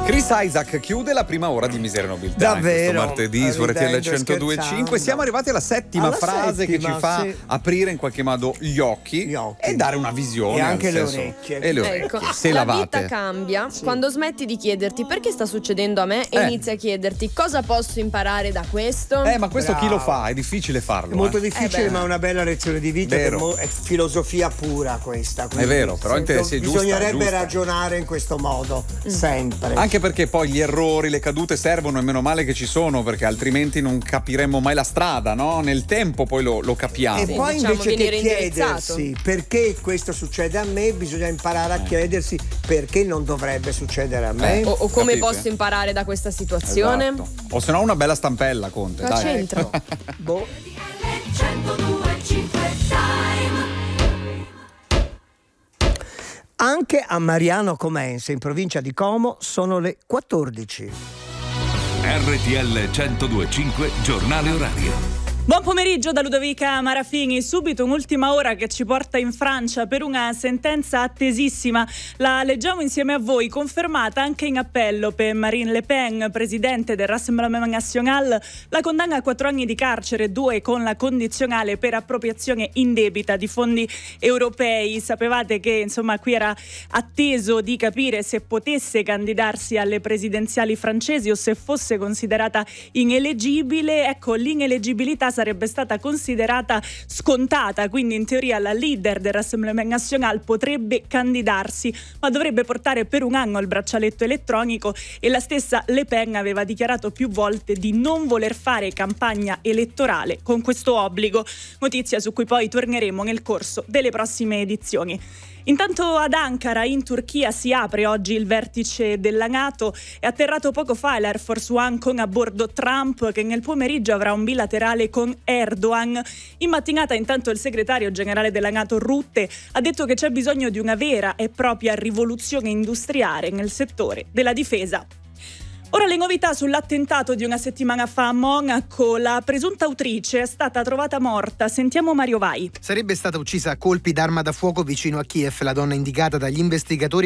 Chris Isaak chiude la prima ora di Miseria e Nobiltà. Davvero? Questo martedì su RTL 102.5. Siamo arrivati alla settima frase che ci fa aprire in qualche modo gli occhi e dare una visione. E anche al le senso, orecchie. E le orecchie. Ecco, Se la lavate. vita cambia quando smetti di chiederti perché sta succedendo a me e inizi a chiederti cosa posso imparare da questo. Ma questo chi lo fa? È difficile farlo. È molto difficile, ma è una bella lezione di vita. Vero. È filosofia pura questa. È vero, però se è giusta, bisognerebbe giusta. ragionare in questo modo, sempre. Anche perché poi gli errori, le cadute servono e meno male che ci sono, perché altrimenti non capiremmo mai la strada, no? Nel tempo poi lo capiamo. E poi invece che chiedersi perché questo succede a me, bisogna imparare a chiedersi perché non dovrebbe succedere a me. O come Capite? posso imparare da questa situazione. Esatto. O se no una bella stampella, Conte. Al Dai. centro. Boh. Anche a Mariano Comense, in provincia di Como, sono le 14. RTL 102.5 Giornale Orario. Buon pomeriggio da Ludovica Marafini. Subito un'ultima ora che ci porta in Francia per una sentenza attesissima. La leggiamo insieme a voi, confermata anche in appello per Marine Le Pen, presidente del Rassemblement National, la condanna a 4 anni di carcere, 2 con la condizionale per appropriazione indebita di fondi europei. Sapevate che insomma qui era atteso di capire se potesse candidarsi alle presidenziali francesi o se fosse considerata ineleggibile. Ecco, l'ineleggibilità sarebbe stata considerata scontata, quindi in teoria la leader del Rassemblement National potrebbe candidarsi, ma dovrebbe portare per un anno il braccialetto elettronico, e la stessa Le Pen aveva dichiarato più volte di non voler fare campagna elettorale con questo obbligo, notizia su cui poi torneremo nel corso delle prossime edizioni. Intanto ad Ankara, in Turchia, si apre oggi il vertice della NATO. È atterrato poco fa l'Air Force One con a bordo Trump, che nel pomeriggio avrà un bilaterale con Erdogan. In mattinata, intanto, il segretario generale della NATO, Rutte, ha detto che c'è bisogno di una vera e propria rivoluzione industriale nel settore della difesa. Ora le novità sull'attentato di una settimana fa a Monaco. La presunta autrice è stata trovata morta. Sentiamo Mario Vai. Sarebbe stata uccisa a colpi d'arma da fuoco vicino a Kiev. La donna indicata dagli investigatori